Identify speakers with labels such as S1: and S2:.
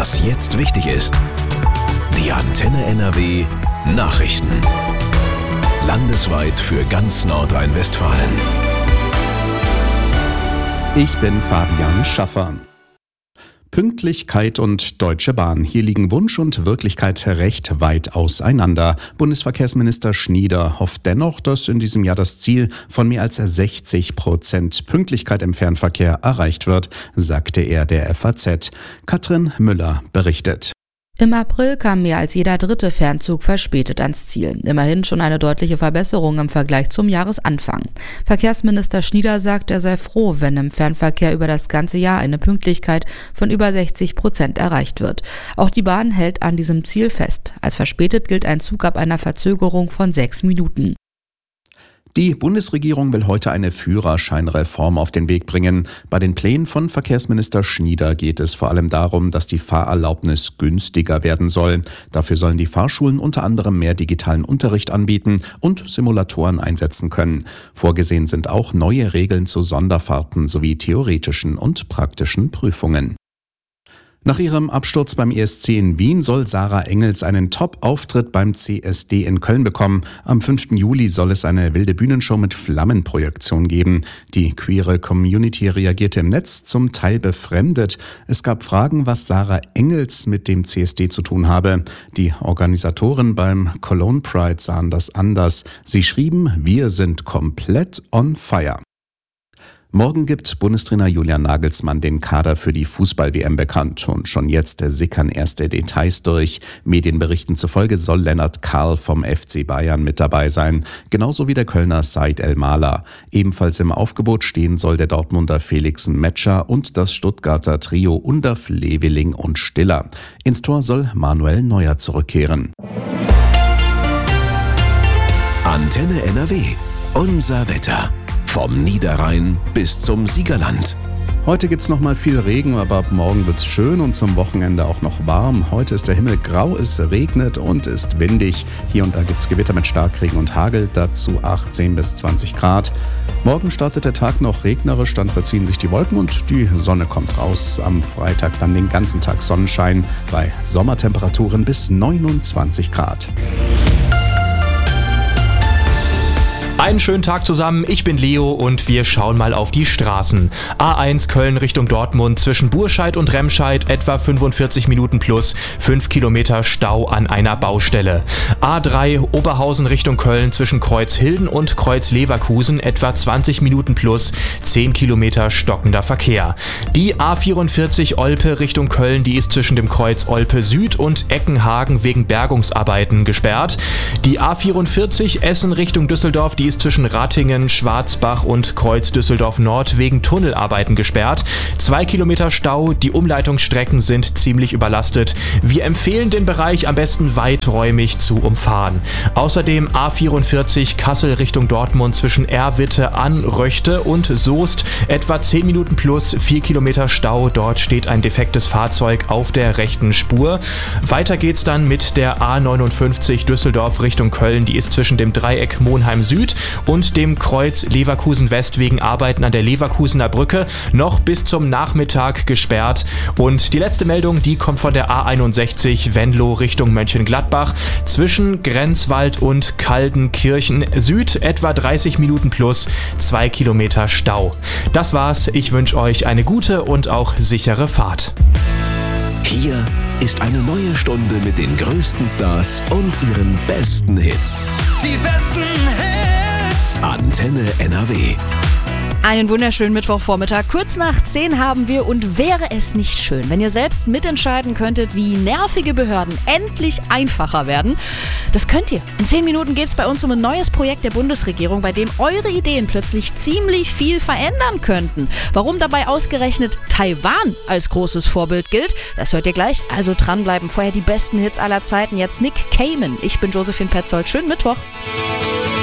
S1: Was jetzt wichtig ist. Die Antenne NRW Nachrichten. Landesweit für ganz Nordrhein-Westfalen.
S2: Ich bin Fabian Schaffer. Pünktlichkeit und Deutsche Bahn. Hier liegen Wunsch und Wirklichkeit recht weit auseinander. Bundesverkehrsminister Schnieder hofft dennoch, dass in diesem Jahr das Ziel von mehr als 60% Pünktlichkeit im Fernverkehr erreicht wird, sagte er der FAZ. Katrin Müller berichtet.
S3: Im April kam mehr als jeder dritte Fernzug verspätet ans Ziel. Immerhin schon eine deutliche Verbesserung im Vergleich zum Jahresanfang. Verkehrsminister Schnieder sagt, er sei froh, wenn im Fernverkehr über das ganze Jahr eine Pünktlichkeit von über 60% erreicht wird. Auch die Bahn hält an diesem Ziel fest. Als verspätet gilt ein Zug ab einer Verzögerung von 6 Minuten.
S2: Die Bundesregierung will heute eine Führerscheinreform auf den Weg bringen. Bei den Plänen von Verkehrsminister Schnieder geht es vor allem darum, dass die Fahrerlaubnis günstiger werden soll. Dafür sollen die Fahrschulen unter anderem mehr digitalen Unterricht anbieten und Simulatoren einsetzen können. Vorgesehen sind auch neue Regeln zu Sonderfahrten sowie theoretischen und praktischen Prüfungen. Nach ihrem Absturz beim ESC in Wien soll Sarah Engels einen Top-Auftritt beim CSD in Köln bekommen. Am 5. Juli soll es eine wilde Bühnenshow mit Flammenprojektion geben. Die queere Community reagierte im Netz, zum Teil befremdet. Es gab Fragen, was Sarah Engels mit dem CSD zu tun habe. Die Organisatoren beim Cologne Pride sahen das anders. Sie schrieben, wir sind komplett on fire. Morgen gibt Bundestrainer Julian Nagelsmann den Kader für die Fußball-WM bekannt und schon jetzt sickern erste Details durch. Medienberichten zufolge soll Lennart Karl vom FC Bayern mit dabei sein, genauso wie der Kölner Said El-Mala. Ebenfalls im Aufgebot stehen soll der Dortmunder Felix Metscher und das Stuttgarter Trio Undav, Leveling und Stiller. Ins Tor soll Manuel Neuer zurückkehren.
S1: Antenne NRW. Unser Wetter. Vom Niederrhein bis zum Siegerland.
S2: Heute gibt's noch mal viel Regen, aber ab morgen wird's schön und zum Wochenende auch noch warm. Heute ist der Himmel grau, es regnet und ist windig. Hier und da gibt's Gewitter mit Starkregen und Hagel, dazu 18 bis 20 Grad. Morgen startet der Tag noch regnerisch, dann verziehen sich die Wolken und die Sonne kommt raus. Am Freitag dann den ganzen Tag Sonnenschein bei Sommertemperaturen bis 29 Grad.
S4: Einen schönen Tag zusammen, ich bin Leo und wir schauen mal auf die Straßen. A1 Köln Richtung Dortmund zwischen Burscheid und Remscheid etwa 45 Minuten plus 5 Kilometer Stau an einer Baustelle. A3 Oberhausen Richtung Köln zwischen Kreuzhilden und Kreuz-Leverkusen etwa 20 Minuten plus 10 Kilometer stockender Verkehr. Die A44 Olpe Richtung Köln, die ist zwischen dem Kreuz Olpe Süd und Eckenhagen wegen Bergungsarbeiten gesperrt. Die A44 Essen Richtung Düsseldorf, die ist zwischen Ratingen, Schwarzbach und Kreuz Düsseldorf Nord wegen Tunnelarbeiten gesperrt. 2 Kilometer Stau, die Umleitungsstrecken sind ziemlich überlastet. Wir empfehlen den Bereich am besten weiträumig zu umfahren. Außerdem A44 Kassel Richtung Dortmund zwischen Erwitte an Röchte und Soest etwa 10 Minuten plus 4 Kilometer Stau. Dort steht ein defektes Fahrzeug auf der rechten Spur. Weiter geht's dann mit der A59 Düsseldorf Richtung Köln. Die ist zwischen dem Dreieck Monheim Süd und dem Kreuz Leverkusen West wegen Arbeiten an der Leverkusener Brücke noch bis zum Nachmittag gesperrt. Und die letzte Meldung, die kommt von der A61 Venlo Richtung Mönchengladbach zwischen Grenzwald und Kaldenkirchen Süd etwa 30 Minuten plus 2 Kilometer Stau. Das war's, ich wünsche euch eine gute und auch sichere Fahrt.
S1: Hier ist eine neue Stunde mit den größten Stars und ihren besten Hits.
S5: Die besten Hits.
S1: Antenne NRW.
S6: Einen wunderschönen Mittwochvormittag. Kurz nach 10 haben wir und wäre es nicht schön, wenn ihr selbst mitentscheiden könntet, wie nervige Behörden endlich einfacher werden? Das könnt ihr. In 10 Minuten geht es bei uns um ein neues Projekt der Bundesregierung, bei dem eure Ideen plötzlich ziemlich viel verändern könnten. Warum dabei ausgerechnet Taiwan als großes Vorbild gilt, das hört ihr gleich. Also dranbleiben. Vorher die besten Hits aller Zeiten. Jetzt Nick Cayman. Ich bin Josephine Petzold. Schönen Mittwoch.